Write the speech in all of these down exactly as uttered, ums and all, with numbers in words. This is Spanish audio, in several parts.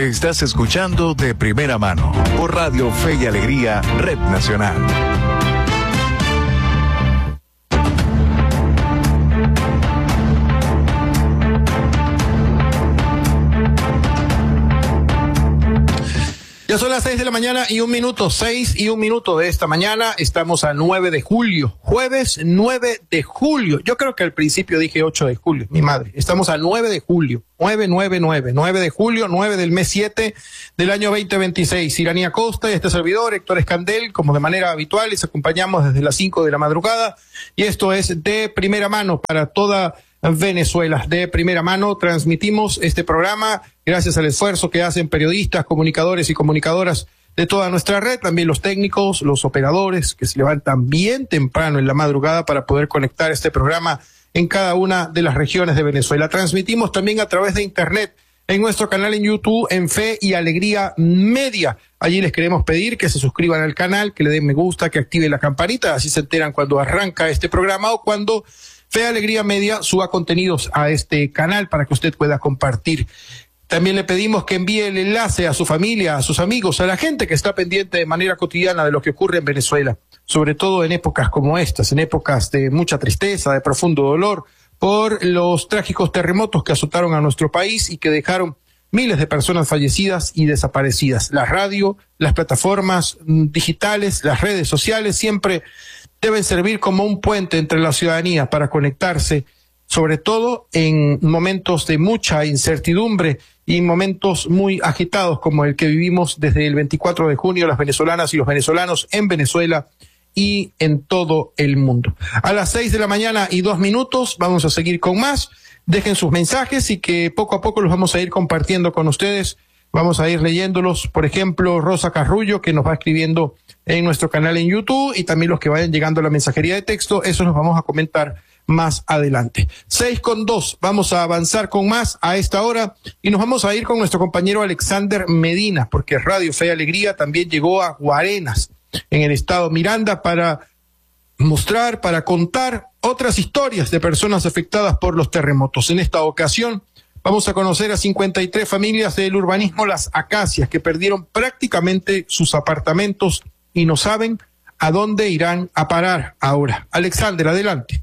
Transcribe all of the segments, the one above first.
Estás escuchando De Primera Mano por Radio Fe y Alegría, Red Nacional. Ya son las seis de la mañana y un minuto, seis y un minuto de esta mañana. Estamos a nueve de julio, jueves nueve de julio. Yo creo que al principio dije ocho de julio, mi madre. Estamos a nueve de julio, nueve, nueve, nueve, nueve de julio, nueve del mes siete del año veinte veintiséis. Iranía Costa y este servidor, Héctor Escandel, como de manera habitual, les acompañamos desde las cinco de la madrugada. Y esto es De Primera Mano para toda Venezuela. De primera mano transmitimos este programa gracias al esfuerzo que hacen periodistas, comunicadores y comunicadoras de toda nuestra red, también los técnicos, los operadores que se levantan bien temprano en la madrugada para poder conectar este programa en cada una de las regiones de Venezuela. Transmitimos también a través de internet en nuestro canal en YouTube, en Fe y Alegría Media. Allí les queremos pedir que se suscriban al canal, que le den me gusta, que activen la campanita, así se enteran cuando arranca este programa o cuando Fe Alegría Media suba contenidos a este canal para que usted pueda compartir. También le pedimos que envíe el enlace a su familia, a sus amigos, a la gente que está pendiente de manera cotidiana de lo que ocurre en Venezuela, sobre todo en épocas como estas, en épocas de mucha tristeza, de profundo dolor, por los trágicos terremotos que azotaron a nuestro país y que dejaron miles de personas fallecidas y desaparecidas. La radio, las plataformas digitales, las redes sociales siempre deben servir como un puente entre la ciudadanía para conectarse, sobre todo en momentos de mucha incertidumbre y momentos muy agitados como el que vivimos desde el veinticuatro de junio, las venezolanas y los venezolanos en Venezuela y en todo el mundo. A las seis de la mañana y dos minutos vamos a seguir con más. Dejen sus mensajes y que poco a poco los vamos a ir compartiendo con ustedes. Vamos a ir leyéndolos, por ejemplo, Rosa Carrullo, que nos va escribiendo en nuestro canal en YouTube, y también los que vayan llegando a la mensajería de texto, eso los vamos a comentar más adelante. Seis con dos, vamos a avanzar con más a esta hora y nos vamos a ir con nuestro compañero Alexander Medina, porque Radio Fe y Alegría también llegó a Guarenas, en el estado Miranda, para mostrar, para contar otras historias de personas afectadas por los terremotos. En esta ocasión vamos a conocer a cincuenta y tres familias del urbanismo Las Acacias que perdieron prácticamente sus apartamentos y no saben a dónde irán a parar ahora. Alexander, adelante.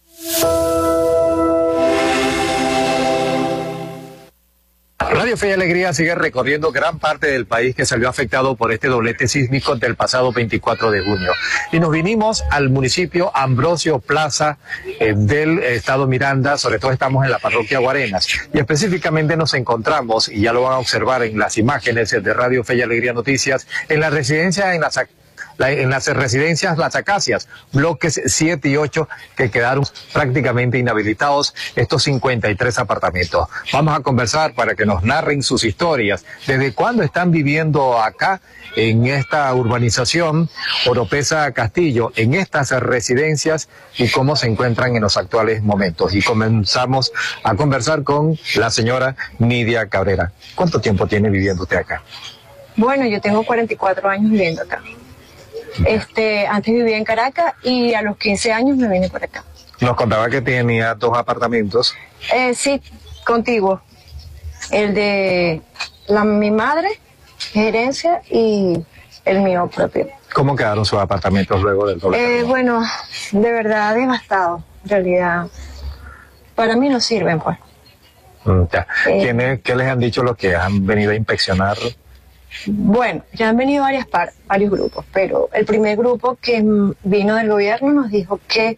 Radio Fe y Alegría sigue recorriendo gran parte del país que salió afectado por este doblete sísmico del pasado veinticuatro de junio. Y nos vinimos al municipio Ambrosio Plaza eh, del estado Miranda, sobre todo estamos en la parroquia Guarenas. Y específicamente nos encontramos, y ya lo van a observar en las imágenes de Radio Fe y Alegría Noticias, en la residencia en las en las residencias Las Acacias, bloques siete y ocho, que quedaron prácticamente inhabilitados estos cincuenta y tres apartamentos. Vamos a conversar para que nos narren sus historias, desde cuándo están viviendo acá, en esta urbanización Oropesa Castillo, en estas residencias, y cómo se encuentran en los actuales momentos. Y comenzamos a conversar con la señora Nidia Cabrera. ¿Cuánto tiempo tiene viviendo usted acá? Bueno, yo tengo cuarenta y cuatro años viviendo acá. Este, antes vivía en Caracas y a los quince años me vine por acá. Nos contaba que tenía dos apartamentos. Eh, sí, contiguo. El de la, mi madre, herencia, y el mío propio. ¿Cómo quedaron sus apartamentos luego del doble? Eh, bueno, de verdad devastado. En realidad, para mí no sirven, pues. Ya. Eh, ¿Qué les han dicho los que han venido a inspeccionar? Bueno, ya han venido varias par, varios grupos, pero el primer grupo que vino del gobierno nos dijo que,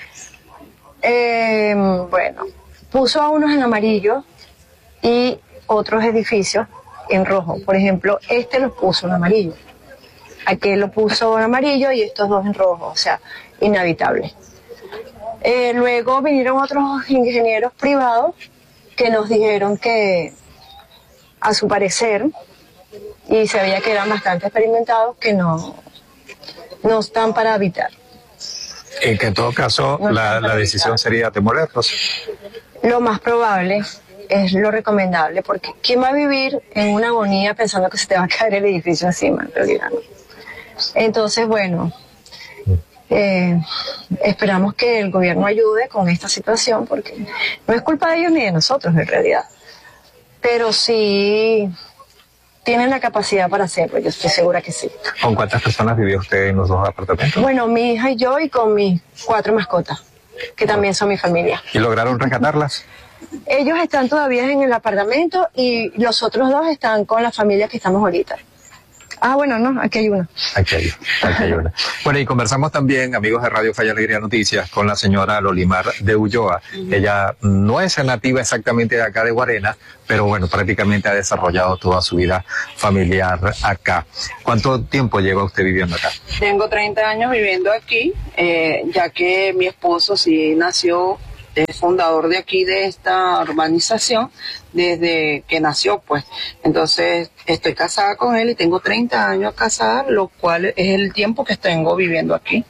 eh, bueno, puso a unos en amarillo y otros edificios en rojo. Por ejemplo, este los puso en amarillo, aquel lo puso en amarillo y estos dos en rojo, o sea, inhabitable. Eh, luego vinieron otros ingenieros privados que nos dijeron que, a su parecer, y se veía que eran bastante experimentados, que no, no están para habitar. En que en todo caso no la, la decisión sería demolerlos. Lo más probable es lo recomendable, porque ¿quién va a vivir en una agonía pensando que se te va a caer el edificio encima? En realidad no. Entonces, bueno, eh, esperamos que el gobierno ayude con esta situación, porque no es culpa de ellos ni de nosotros en realidad, pero sí tienen la capacidad para hacerlo, yo estoy segura que sí. ¿Con cuántas personas vivió usted en los dos apartamentos? Bueno, mi hija y yo y con mis cuatro mascotas, que también son mi familia. ¿Y lograron rescatarlas? Ellos están todavía en el apartamento y los otros dos están con la familia que estamos ahorita. Ah, bueno, no, aquí hay una. Aquí hay, aquí hay una. Bueno, y conversamos también, amigos de Radio Fe y Alegría Noticias, con la señora Lolimar de Ulloa. Uh-huh. Ella no es nativa exactamente de acá de Guarena, pero bueno, prácticamente ha desarrollado toda su vida familiar acá. ¿Cuánto tiempo lleva usted viviendo acá? Tengo treinta años viviendo aquí, eh, ya que mi esposo sí nació, es fundador de aquí, de esta urbanización, desde que nació, pues. Entonces, estoy casada con él y tengo treinta años casada, lo cual es el tiempo que tengo viviendo aquí.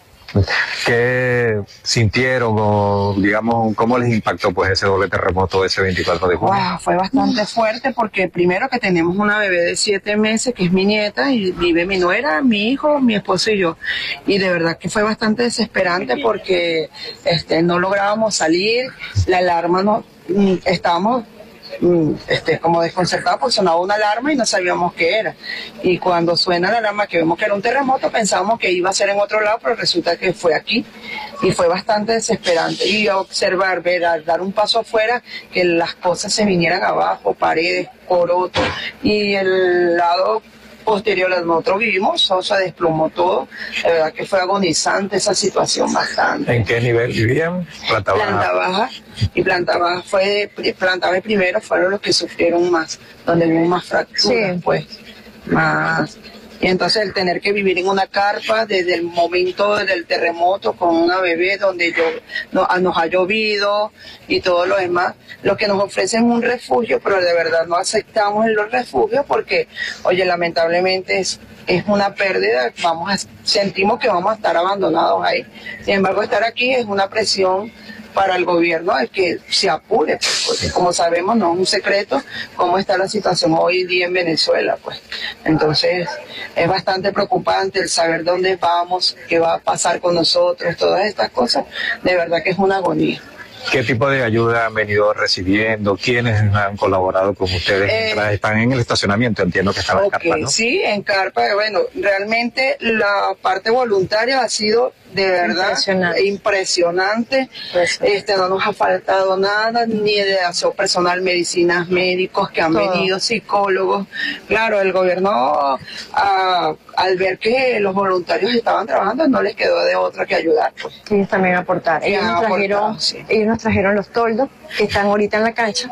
¿Qué sintieron o, digamos, cómo les impactó pues ese doble terremoto ese veinticuatro de junio? Wow, fue bastante fuerte porque primero que tenemos una bebé de siete meses que es mi nieta y vive mi nuera, mi hijo, mi esposo y yo. Y de verdad que fue bastante desesperante porque este, no lográbamos salir, la alarma no, estábamos Este, como desconcertada porque sonaba una alarma y no sabíamos qué era, y cuando suena la alarma que vemos que era un terremoto pensábamos que iba a ser en otro lado, pero resulta que fue aquí y fue bastante desesperante, y observar, ver, dar un paso afuera, que las cosas se vinieran abajo, paredes, corotos, y el lado posterior a nosotros vivimos, o sea, desplomó todo. La verdad que fue agonizante esa situación bastante. ¿En qué nivel vivían? Planta baja. Planta baja. Y planta baja fue, planta baja primero fueron los que sufrieron más, donde hubo más fracturas, sí. Pues, más. Y entonces el tener que vivir en una carpa desde el momento del terremoto con una bebé donde yo, no, nos ha llovido y todo lo demás, lo que nos ofrecen un refugio, pero de verdad no aceptamos los refugios porque, oye, lamentablemente es, es una pérdida, vamos a, sentimos que vamos a estar abandonados ahí. Sin embargo, estar aquí es una presión para el gobierno el que se apure, pues, porque como sabemos no es un secreto cómo está la situación hoy día en Venezuela, pues. Entonces es bastante preocupante el saber dónde vamos, qué va a pasar con nosotros, todas estas cosas, de verdad que es una agonía. ¿Qué tipo de ayuda han venido recibiendo? ¿Quiénes han colaborado con ustedes? Eh, están en el estacionamiento, entiendo que están okay, en carpa, ¿no? Sí, en carpa. Bueno, realmente la parte voluntaria ha sido de verdad impresionante. impresionante. Este, no nos ha faltado nada, ni de aseo personal, medicinas, médicos que han Todo. venido, psicólogos. Claro, el gobierno, a, al ver que los voluntarios estaban trabajando, no les quedó de otra que ayudar. Pues. Ellos también aportaron. Ellos, nos trajeron, aportado, sí. ellos nos trajeron los toldos que están ahorita en la cancha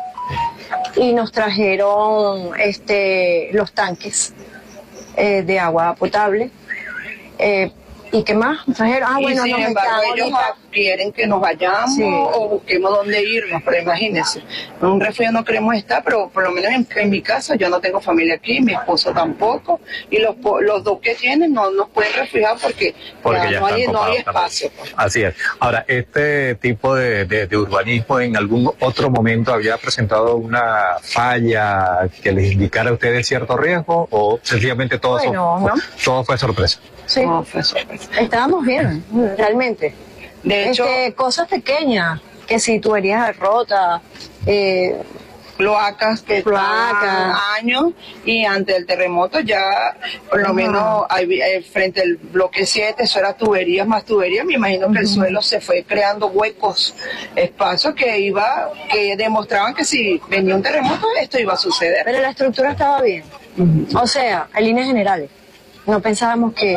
y nos trajeron este, los tanques eh, de agua potable. Eh, ¿Y qué más? ¿Trajeron? Ah, y bueno, sin nos embargo, ellos ahorita... quieren que nos vayamos, sí, o busquemos dónde irnos, pero imagínense, en un refugio no queremos estar, pero por lo menos en, en mi casa yo no tengo familia aquí, mi esposo tampoco, y los, los dos que tienen no nos pueden refugiar porque, porque ya, ya no, hay, no hay espacio. Pues. Así es. Ahora, ¿este tipo de, de, de urbanismo en algún otro momento había presentado una falla que les indicara a ustedes cierto riesgo, o sencillamente todo, bueno, fue, ¿no? todo fue sorpresa? Sí, no, fue sorpresa. Estábamos bien, realmente. De hecho, este, cosas pequeñas, que si tuberías rotas, eh, cloacas que cloacas, años, y ante el terremoto ya por lo uh-huh. menos hay, eh, frente al bloque siete, eso era tuberías más tuberías, me imagino que uh-huh. el suelo se fue creando huecos, espacios que iba, que demostraban que si venía un terremoto esto iba a suceder. Pero la estructura estaba bien, uh-huh. o sea, en líneas generales. No pensábamos que,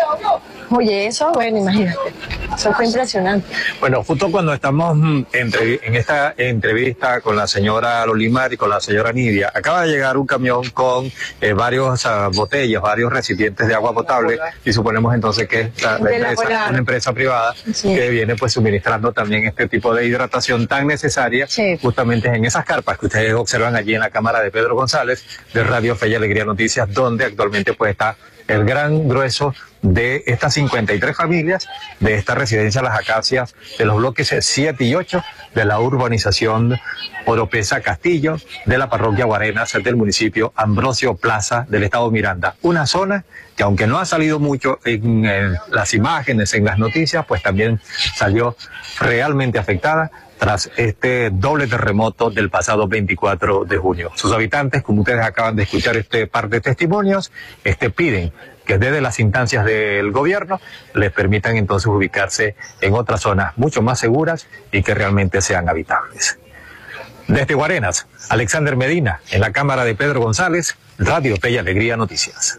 oye, eso, bueno, imagínate, eso fue impresionante. Bueno, justo cuando estamos entre, en esta entrevista con la señora Lolimar y con la señora Nidia, acaba de llegar un camión con eh, varios uh, botellas, varios recipientes de agua potable, y suponemos entonces que es la, la empresa, la una empresa privada sí. que viene pues suministrando también este tipo de hidratación tan necesaria, sí. justamente en esas carpas que ustedes observan allí en la cámara de Pedro González de Radio Fe y Alegría Noticias, donde actualmente pues está el gran grueso de estas cincuenta y tres familias de esta residencia Las Acacias de los bloques siete y ocho de la urbanización Oropesa Castillo de la parroquia Guarenas del municipio Ambrosio Plaza del estado Miranda. Una zona que, aunque no ha salido mucho en, en las imágenes, en las noticias, pues también salió realmente afectada tras este doble terremoto del pasado veinticuatro de junio. Sus habitantes, como ustedes acaban de escuchar este par de testimonios, este piden que desde las instancias del gobierno les permitan entonces ubicarse en otras zonas mucho más seguras y que realmente sean habitables. Desde Guarenas, Alexander Medina, en la cámara de Pedro González, Radio Fe y Alegría Noticias.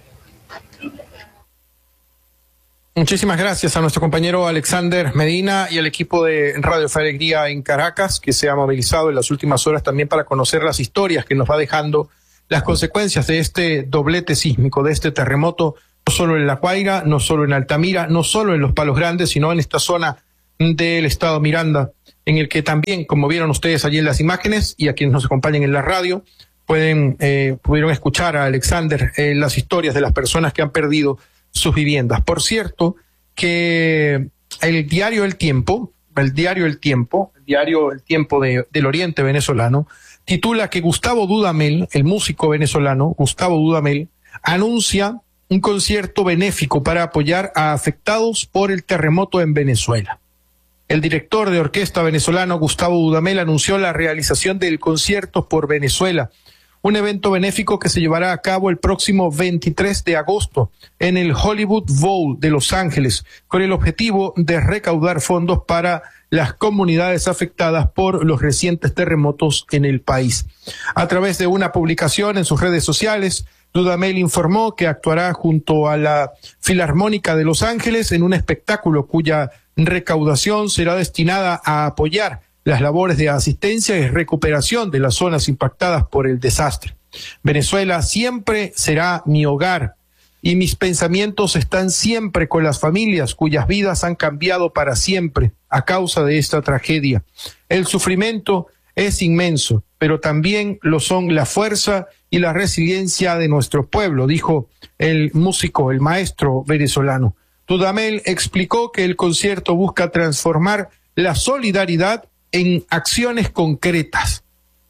Muchísimas gracias a nuestro compañero Alexander Medina y al equipo de Radio Fe y Alegría en Caracas, que se ha movilizado en las últimas horas también para conocer las historias que nos va dejando las consecuencias de este doblete sísmico, de este terremoto, no solo en La Guaira, no solo en Altamira, no solo en Los Palos Grandes, sino en esta zona del estado Miranda, en el que también, como vieron ustedes allí en las imágenes y a quienes nos acompañan en la radio, pueden eh, pudieron escuchar a Alexander eh, las historias de las personas que han perdido sus viviendas. Por cierto, que el diario El Tiempo, el diario El Tiempo, el diario El Tiempo de, del Oriente venezolano, titula que Gustavo Dudamel, el músico venezolano Gustavo Dudamel, anuncia un concierto benéfico para apoyar a afectados por el terremoto en Venezuela. El director de orquesta venezolano Gustavo Dudamel anunció la realización del concierto por Venezuela, un evento benéfico que se llevará a cabo el próximo veintitrés de agosto en el Hollywood Bowl de Los Ángeles, con el objetivo de recaudar fondos para las comunidades afectadas por los recientes terremotos en el país. A través de una publicación en sus redes sociales, Dudamel informó que actuará junto a la Filarmónica de Los Ángeles en un espectáculo cuya recaudación será destinada a apoyar las labores de asistencia y recuperación de las zonas impactadas por el desastre. Venezuela siempre será mi hogar y mis pensamientos están siempre con las familias cuyas vidas han cambiado para siempre a causa de esta tragedia. El sufrimiento es inmenso, pero también lo son la fuerza y la resiliencia de nuestro pueblo, dijo el músico, el maestro venezolano. Dudamel explicó que el concierto busca transformar la solidaridad en acciones concretas.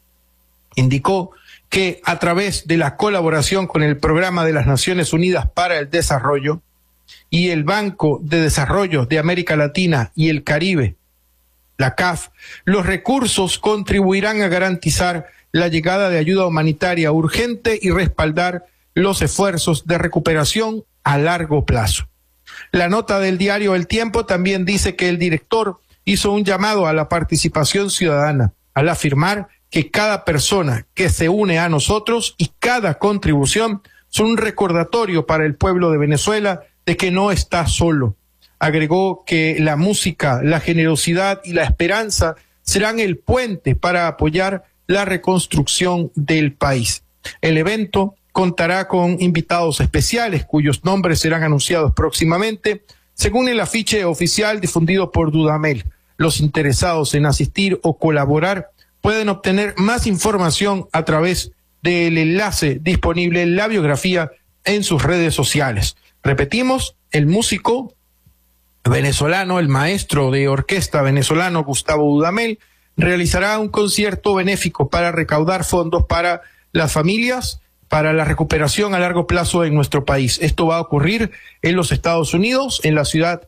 Indicó que a través de la colaboración con el Programa de las Naciones Unidas para el Desarrollo y el Banco de Desarrollo de América Latina y el Caribe, la C A F, los recursos contribuirán a garantizar la llegada de ayuda humanitaria urgente y respaldar los esfuerzos de recuperación a largo plazo. La nota del diario El Tiempo también dice que el director hizo un llamado a la participación ciudadana al afirmar que cada persona que se une a nosotros y cada contribución son un recordatorio para el pueblo de Venezuela de que no está solo. Agregó que la música, la generosidad y la esperanza serán el puente para apoyar la reconstrucción del país. El evento contará con invitados especiales cuyos nombres serán anunciados próximamente, según el afiche oficial difundido por Dudamel. Los interesados en asistir o colaborar pueden obtener más información a través del enlace disponible en la biografía en sus redes sociales. Repetimos, el músico venezolano, el maestro de orquesta venezolano Gustavo Dudamel, realizará un concierto benéfico para recaudar fondos para las familias, para la recuperación a largo plazo en nuestro país. Esto va a ocurrir en los Estados Unidos, en la ciudad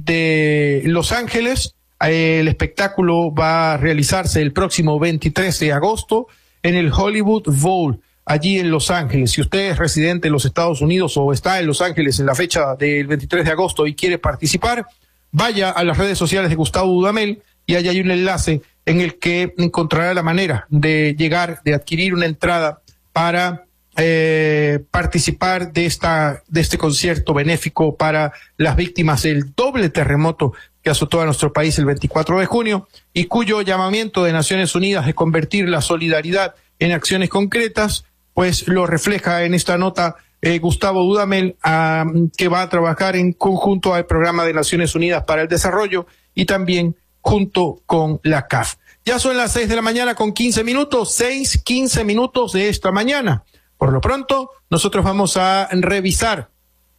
de Los Ángeles. El espectáculo va a realizarse el próximo veintitrés de agosto en el Hollywood Bowl, allí en Los Ángeles. Si usted es residente en los Estados Unidos o está en Los Ángeles en la fecha del veintitrés de agosto y quiere participar, vaya a las redes sociales de Gustavo Dudamel y allá hay un enlace en el que encontrará la manera de llegar, de adquirir una entrada para eh, participar de esta de este concierto benéfico para las víctimas del doble terremoto que azotó a nuestro país el veinticuatro de junio y cuyo llamamiento de Naciones Unidas de convertir la solidaridad en acciones concretas, pues lo refleja en esta nota eh, Gustavo Dudamel, a, que va a trabajar en conjunto al Programa de Naciones Unidas para el Desarrollo y también junto con la C A F. Ya son las seis de la mañana con quince minutos, seis, quince minutos de esta mañana. Por lo pronto, nosotros vamos a revisar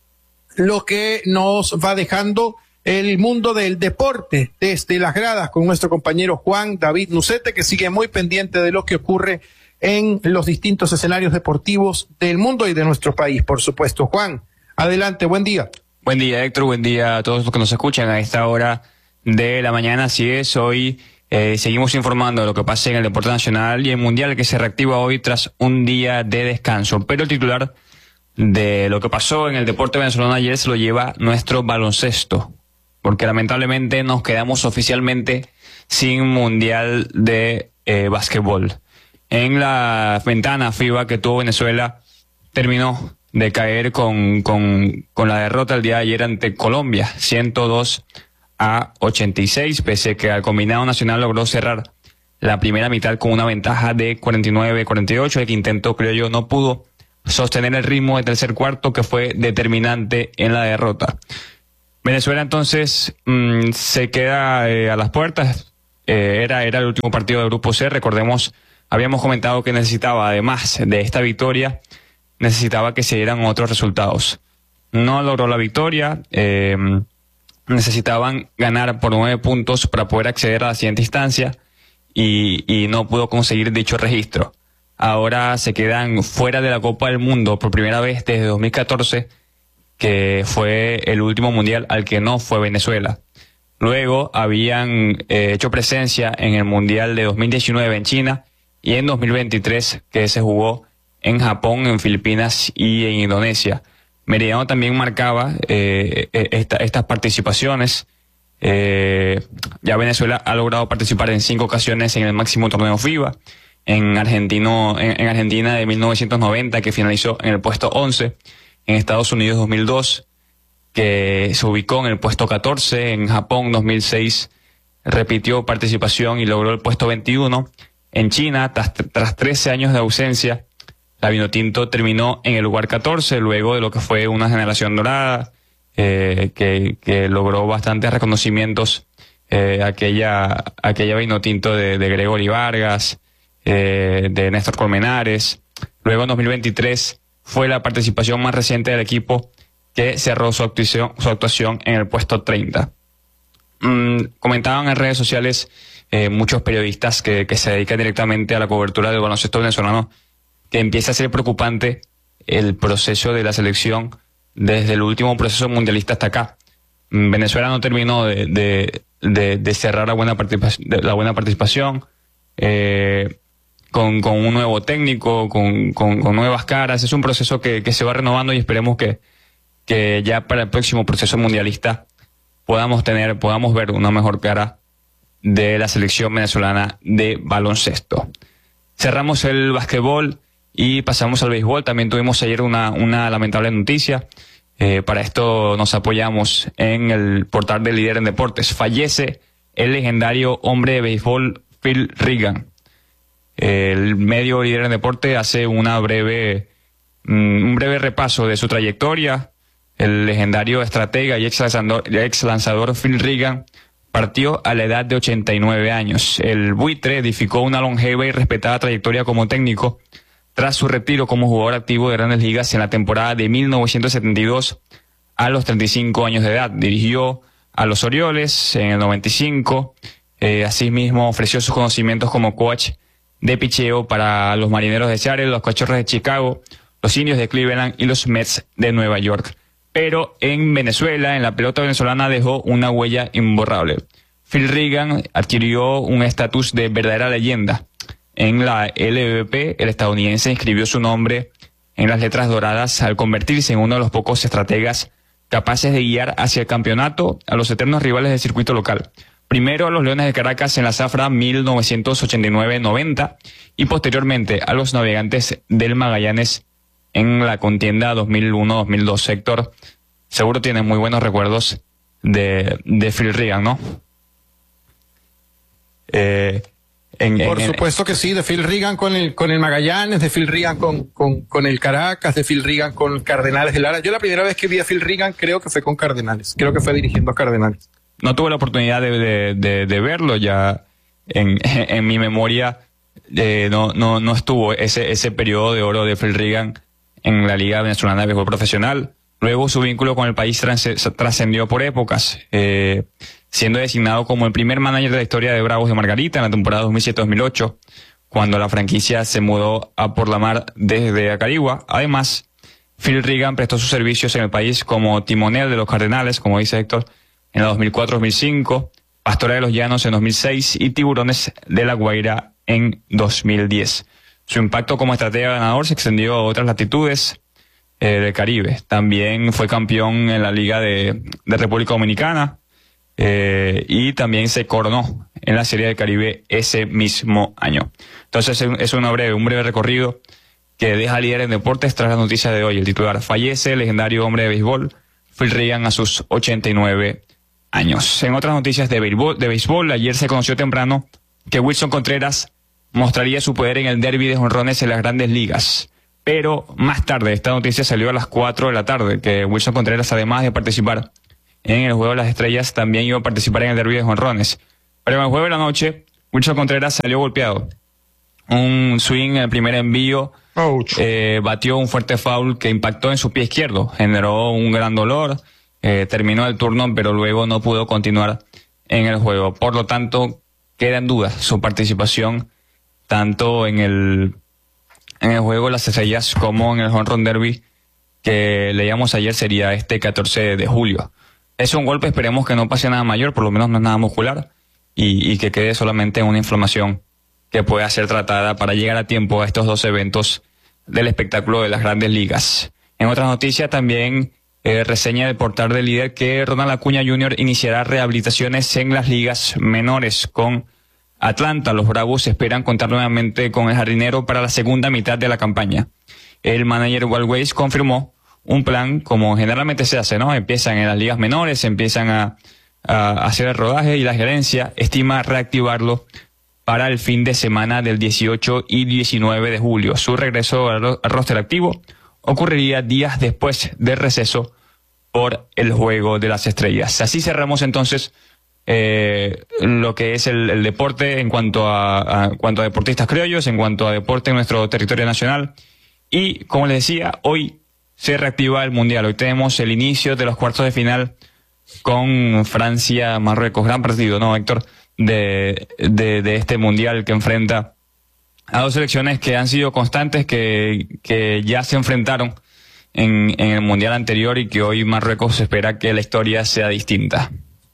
lo que nos va dejando el mundo del deporte desde las gradas con nuestro compañero Juan David Nucete, que sigue muy pendiente de lo que ocurre en los distintos escenarios deportivos del mundo y de nuestro país, por supuesto. Juan, adelante, buen día. Buen día, Héctor, buen día a todos los que nos escuchan a esta hora de la mañana. Así es, hoy Eh, seguimos informando de lo que pasa en el deporte nacional y el mundial que se reactiva hoy tras un día de descanso. Pero el titular de lo que pasó en el deporte venezolano ayer se lo lleva nuestro baloncesto, porque lamentablemente nos quedamos oficialmente sin mundial de eh, básquetbol. En la ventana FIBA que tuvo Venezuela terminó de caer con, con, con la derrota el día de ayer ante Colombia, ciento dos a ochenta y seis, pese a que el combinado nacional logró cerrar la primera mitad con una ventaja de cuarenta y nueve a cuarenta y ocho. El que intentó, creo yo, no pudo sostener el ritmo del tercer cuarto, que fue determinante en la derrota. Venezuela entonces mmm, se queda eh, a las puertas. Eh, era, era el último partido del Grupo C. Recordemos, habíamos comentado que necesitaba, además de esta victoria, necesitaba que se dieran otros resultados. No logró la victoria. Eh, necesitaban ganar por nueve puntos para poder acceder a la siguiente instancia y, y no pudo conseguir dicho registro. Ahora se quedan fuera de la Copa del Mundo por primera vez desde dos mil catorce, que fue el último mundial al que no fue Venezuela. Luego habían eh, hecho presencia en el mundial de dos mil diecinueve en China y en dos mil veintitrés, que se jugó en Japón, en Filipinas y en Indonesia. Meridiano también marcaba eh, esta, estas participaciones. Eh, ya Venezuela ha logrado participar en cinco ocasiones en el máximo torneo FIBA. En, Argentino, en, en Argentina de mil novecientos noventa, que finalizó en el puesto once. En Estados Unidos dos mil dos, que se ubicó en el puesto catorce. En Japón dos mil seis repitió participación y logró el puesto veintiuno. En China, tras, tras trece años de ausencia, la Vinotinto terminó en el lugar catorce, luego de lo que fue una generación dorada, eh, que, que logró bastantes reconocimientos, eh, aquella, aquella Vinotinto de, de Gregory Vargas, eh, de Néstor Colmenares. Luego en dos mil veintitrés fue la participación más reciente del equipo, que cerró su actuación, su actuación en el puesto treinta. Mm, comentaban en redes sociales eh, muchos periodistas que, que se dedican directamente a la cobertura del baloncesto venezolano, que empieza a ser preocupante el proceso de la selección desde el último proceso mundialista hasta acá. Venezuela no terminó de, de, de, de cerrar la buena participación, la buena participación eh, con, con un nuevo técnico, con, con, con nuevas caras. Es un proceso que, que se va renovando y esperemos que, que ya para el próximo proceso mundialista podamos tener, podamos ver una mejor cara de la selección venezolana de baloncesto. Cerramos el basquetbol y pasamos al béisbol. También tuvimos ayer una, una lamentable noticia. Eh, para esto nos apoyamos en el portal de Líder en Deportes. Fallece el legendario hombre de béisbol Phil Reagan. El medio Líder en Deportes hace una breve, un breve repaso de su trayectoria. El legendario estratega y ex lanzador, ex lanzador Phil Reagan partió a la edad de ochenta y nueve años. El buitre edificó una longeva y respetada trayectoria como técnico tras su retiro como jugador activo de Grandes Ligas en la temporada de mil novecientos setenta y dos a los treinta y cinco años de edad. Dirigió a los Orioles en el noventa y cinco. Eh, asimismo ofreció sus conocimientos como coach de picheo para los Marineros de Seattle, los Cachorros de Chicago, los Indios de Cleveland y los Mets de Nueva York. Pero en Venezuela, en la pelota venezolana, dejó una huella imborrable. Phil Reagan adquirió un estatus de verdadera leyenda. En la L V P, el estadounidense inscribió su nombre en las letras doradas al convertirse en uno de los pocos estrategas capaces de guiar hacia el campeonato a los eternos rivales del circuito local. Primero a los Leones de Caracas en la zafra mil novecientos ochenta y nueve noventa y posteriormente a los Navegantes del Magallanes en la contienda dos mil uno dos mil dos. Héctor, seguro tienes muy buenos recuerdos de, de Phil Reagan, ¿no? Eh, en, Por en, supuesto que sí, de Phil Reagan con el, con el Magallanes, de Phil Reagan con, con, con el Caracas, de Phil Reagan con Cardenales de Lara. Yo la primera vez que vi a Phil Reagan creo que fue con Cardenales, creo que fue dirigiendo a Cardenales. No tuve la oportunidad de, de, de, de verlo, ya en, en mi memoria eh, no, no, no estuvo ese, ese periodo de oro de Phil Reagan en la Liga Venezolana de Béisbol Profesional. Luego su vínculo con el país trascendió por épocas, eh, siendo designado como el primer manager de la historia de Bravos de Margarita en la temporada dos mil siete dos mil ocho, cuando la franquicia se mudó a Por la Mar desde Acarigua. Además, Phil Reagan prestó sus servicios en el país como timonel de los Cardenales, como dice Héctor, en la dos mil cuatro dos mil cinco, Pastora de los Llanos en dos mil seis y Tiburones de La Guaira en dos mil diez. Su impacto como estratega ganador se extendió a otras latitudes eh, del Caribe. También fue campeón en la Liga de, de República Dominicana eh, y también se coronó en la Serie del Caribe ese mismo año. Entonces es una breve, un breve recorrido que deja líder en deportes tras la noticia de hoy. El titular: fallece el legendario hombre de béisbol Phil Reagan a sus ochenta y nueve años. En otras noticias de béisbol, de béisbol, ayer se conoció temprano que Wilson Contreras mostraría su poder en el derbi de jonrones en las Grandes Ligas. Pero más tarde, esta noticia salió a las cuatro de la tarde, que Wilson Contreras, además de participar en el Juego de las Estrellas, también iba a participar en el derbi de jonrones. Pero en el juego de la noche, Wilson Contreras salió golpeado. Un swing en el primer envío, eh, batió un fuerte foul que impactó en su pie izquierdo, generó un gran dolor, eh, terminó el turno, pero luego no pudo continuar en el juego. Por lo tanto, queda en duda su participación tanto en el en el Juego de las Estrellas como en el Home Run Derby que leíamos ayer, sería este catorce de julio. Es un golpe, esperemos que no pase nada mayor, por lo menos no es nada muscular, y, y que quede solamente una inflamación que pueda ser tratada para llegar a tiempo a estos dos eventos del espectáculo de las Grandes Ligas. En otras noticias también eh, reseña el portal del líder que Ronald Acuña junior iniciará rehabilitaciones en las ligas menores con Atlanta. Los Bravos esperan contar nuevamente con el jardinero para la segunda mitad de la campaña. El manager Walt Weiss confirmó un plan como generalmente se hace, ¿no? Empiezan en las ligas menores, empiezan a, a hacer el rodaje y la gerencia estima reactivarlo para el fin de semana del dieciocho y diecinueve de julio. Su regreso al, al roster activo ocurriría días después del receso por el Juego de las Estrellas. Así cerramos entonces Eh, lo que es el, el deporte en cuanto a, a en cuanto a deportistas criollos, en cuanto a deporte en nuestro territorio nacional. Y como les decía, hoy se reactiva el Mundial. Hoy tenemos el inicio de los cuartos de final con Francia-Marruecos. Gran partido, ¿no, Héctor? De, de, de este Mundial que enfrenta a dos selecciones que han sido constantes, que, que ya se enfrentaron en, en el Mundial anterior y que hoy Marruecos espera que la historia sea distinta.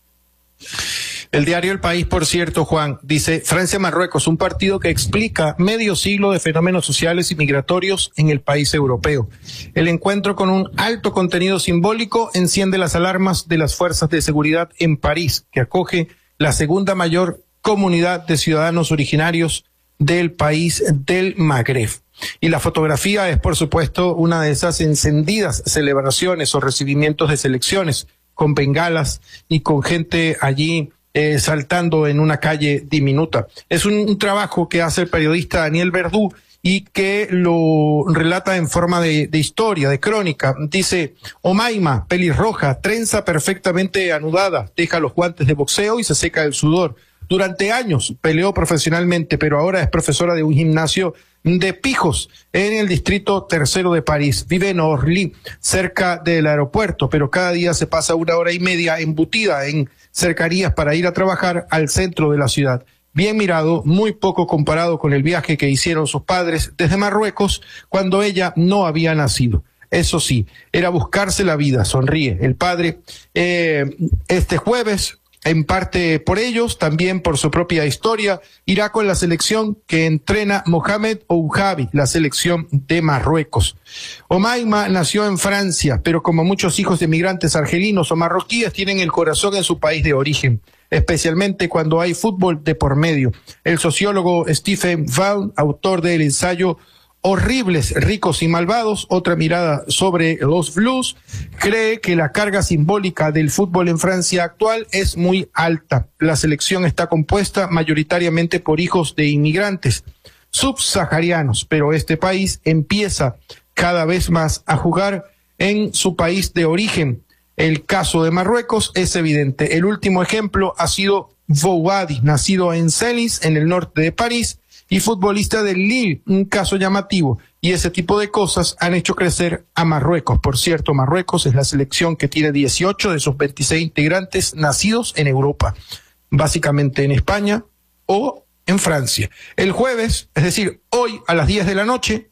El diario El País, por cierto, Juan, dice: Francia-Marruecos, un partido que explica medio siglo de fenómenos sociales y migratorios en el país europeo. El encuentro, con un alto contenido simbólico, enciende las alarmas de las fuerzas de seguridad en París, que acoge la segunda mayor comunidad de ciudadanos originarios del país del Magreb. Y la fotografía es, por supuesto, una de esas encendidas celebraciones o recibimientos de selecciones, con bengalas y con gente allí eh, saltando en una calle diminuta. Es un, un trabajo que hace el periodista Daniel Verdú y que lo relata en forma de, de historia, de crónica. Dice: Omaima, pelirroja, trenza perfectamente anudada, deja los guantes de boxeo y se seca el sudor. Durante años peleó profesionalmente, pero ahora es profesora de un gimnasio de pijos en el distrito tercero de París. Vive en Orly, cerca del aeropuerto, pero cada día se pasa una hora y media embutida en cercanías para ir a trabajar al centro de la ciudad. Bien mirado, muy poco comparado con el viaje que hicieron sus padres desde Marruecos cuando ella no había nacido. Eso sí, era buscarse la vida, sonríe el padre. Eh, este jueves, en parte por ellos, también por su propia historia, irá con la selección que entrena Mohamed Ouhabi, la selección de Marruecos. Omaima nació en Francia, pero como muchos hijos de migrantes argelinos o marroquíes, tienen el corazón en su país de origen, especialmente cuando hay fútbol de por medio. El sociólogo Stephen Vaughan, autor del ensayo Horribles, ricos y malvados, otra mirada sobre los blues, cree que la carga simbólica del fútbol en Francia actual es muy alta. La selección está compuesta mayoritariamente por hijos de inmigrantes subsaharianos, pero este país empieza cada vez más a jugar en su país de origen. El caso de Marruecos es evidente. El último ejemplo ha sido Bouhaddi, nacido en Senlis, en el norte de París, y futbolista del Lille, un caso llamativo, y ese tipo de cosas han hecho crecer a Marruecos. Por cierto, Marruecos es la selección que tiene dieciocho de sus veintiséis integrantes nacidos en Europa, básicamente en España o en Francia. El jueves, es decir, hoy a las diez de la noche,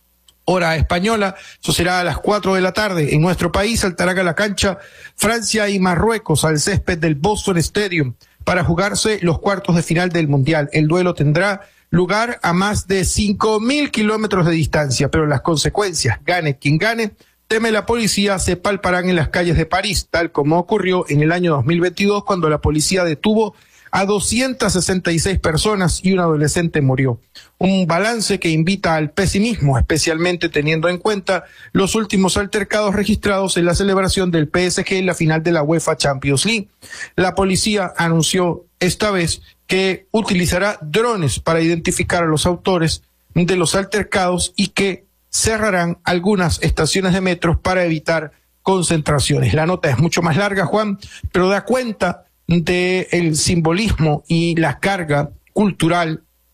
hora española, eso será a las cuatro de la tarde, en nuestro país saltarán a la cancha Francia y Marruecos al césped del Boston Stadium para jugarse los cuartos de final del Mundial. El duelo tendrá lugar a más de cinco mil kilómetros de distancia, pero las consecuencias, gane quien gane, teme la policía, se palparán en las calles de París, tal como ocurrió en el año dos mil veintidós, cuando la policía detuvo a doscientas sesenta y seis personas y un adolescente murió. Un balance que invita al pesimismo, especialmente teniendo en cuenta los últimos altercados registrados en la celebración del P S G en la final de la UEFA Champions League. La policía anunció esta vez que utilizará drones para identificar a los autores de los altercados y que cerrarán algunas estaciones de metro para evitar concentraciones. La nota es mucho más larga, Juan, pero da cuenta del simbolismo y la carga cultural